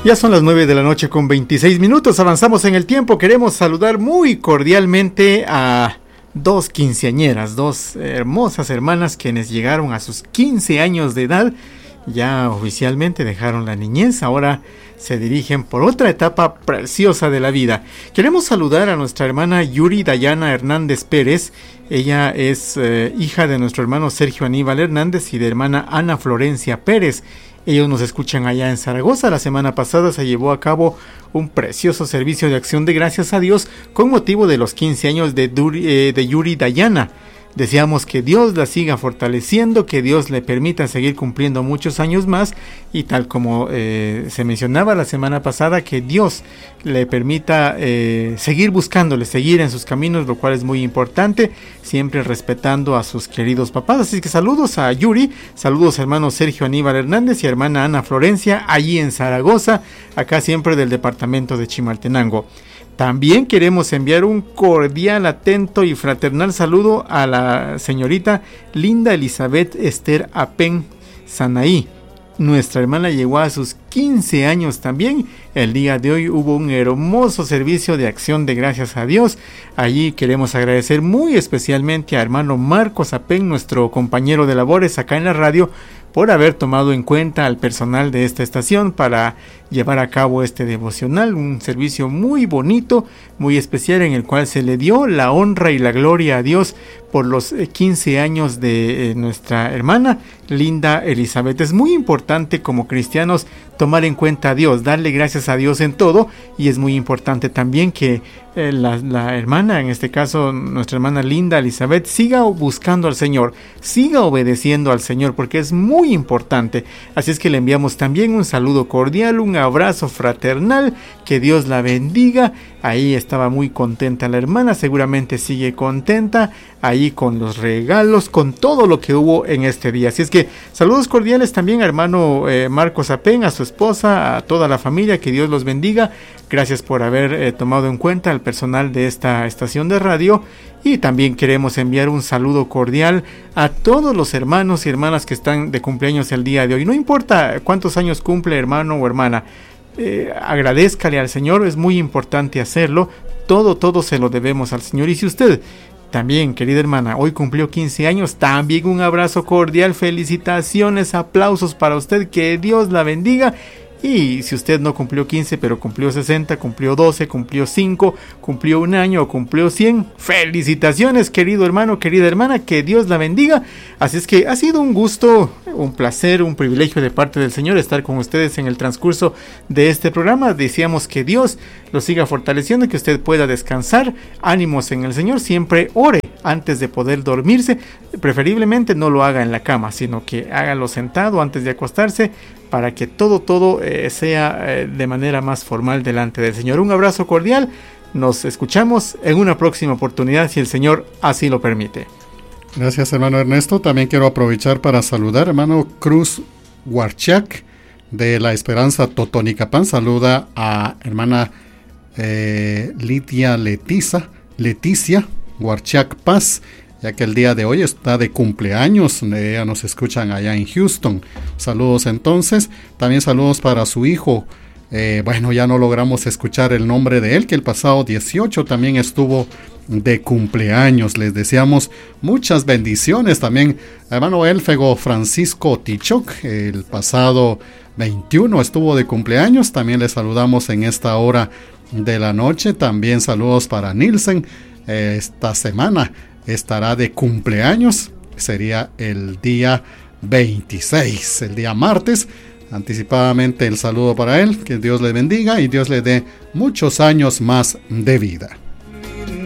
Ya son las 9 de la noche con 26 minutos, avanzamos en el tiempo. Queremos saludar muy cordialmente a dos quinceañeras, dos hermosas hermanas quienes llegaron a sus 15 años de edad. Ya oficialmente dejaron la niñez, ahora se dirigen por otra etapa preciosa de la vida. Queremos saludar a nuestra hermana Yuri Dayana Hernández Pérez. Ella es hija de nuestro hermano Sergio Aníbal Hernández y de hermana Ana Florencia Pérez. Ellos nos escuchan allá en Zaragoza. La semana pasada se llevó a cabo un precioso servicio de acción de gracias a Dios con motivo de los 15 años de Yuri Dayana. Deseamos que Dios la siga fortaleciendo, que Dios le permita seguir cumpliendo muchos años más y tal como se mencionaba la semana pasada, que Dios le permita seguir buscándole, seguir en sus caminos, lo cual es muy importante, siempre respetando a sus queridos papás. Así que saludos a Yuri, saludos a hermano Sergio Aníbal Hernández y hermana Ana Florencia, allí en Zaragoza, acá siempre del departamento de Chimaltenango. También queremos enviar un cordial, atento y fraternal saludo a la señorita Linda Elizabeth Esther Apen Sanaí. Nuestra hermana llegó a sus 15 años también. El día de hoy hubo un hermoso servicio de acción de gracias a Dios. Allí queremos agradecer muy especialmente a hermano Marcos Apen, nuestro compañero de labores acá en la radio, por haber tomado en cuenta al personal de esta estación para llevar a cabo este devocional, un servicio muy bonito, muy especial, en el cual se le dio la honra y la gloria a Dios por los 15 años de nuestra hermana Linda Elizabeth. Es muy importante como cristianos tomar en cuenta a Dios, darle gracias a Dios en todo, y es muy importante también que la hermana, en este caso nuestra hermana Linda Elizabeth, siga buscando al Señor, siga obedeciendo al Señor, porque es muy importante. Así es que le enviamos también un saludo cordial, un abrazo fraternal, que Dios la bendiga. Ahí estaba muy contenta la hermana, seguramente sigue contenta, ahí con los regalos, con todo lo que hubo en este día. Así es que saludos cordiales también a hermano Marcos Apen, a su esposa, a toda la familia, que Dios los bendiga. Gracias por haber tomado en cuenta al personal de esta estación de radio. Y también queremos enviar un saludo cordial a todos los hermanos y hermanas que están de cumpleaños el día de hoy. No importa cuántos años cumple hermano o hermana, agradézcale al Señor, es muy importante hacerlo. Todo se lo debemos al Señor. Y si usted también, querida hermana, hoy cumplió 15 años, también un abrazo cordial, felicitaciones, aplausos para usted, que Dios la bendiga. Y si usted no cumplió 15, pero cumplió 60, cumplió 12, cumplió 5, cumplió un año o cumplió 100, felicitaciones, querido hermano, querida hermana, que Dios la bendiga. Así es que ha sido un gusto, un placer, un privilegio de parte del Señor estar con ustedes en el transcurso de este programa. Deseamos que Dios lo siga fortaleciendo y que usted pueda descansar. Ánimos en el Señor, siempre ore antes de poder dormirse. Preferiblemente no lo haga en la cama, sino que hágalo sentado antes de acostarse, para que todo sea de manera más formal delante del Señor. Un abrazo cordial, nos escuchamos en una próxima oportunidad, si el Señor así lo permite. Gracias, hermano Ernesto. También quiero aprovechar para saludar hermano Cruz Huarchac de La Esperanza Totonicapán. Saluda a hermana Leticia Huarchac Paz, ya que el día de hoy está de cumpleaños. Ya nos escuchan allá en Houston. Saludos entonces. También saludos para su hijo. Ya no logramos escuchar el nombre de él, que el pasado 18 también estuvo de cumpleaños. Les deseamos muchas bendiciones. También hermano Élfego Francisco Tichoc, el pasado 21 estuvo de cumpleaños. También le saludamos en esta hora de la noche. También saludos para Nielsen. Esta semana estará de cumpleaños, sería el día 26, el día martes. Anticipadamente el saludo para él, que Dios le bendiga y Dios le dé muchos años más de vida.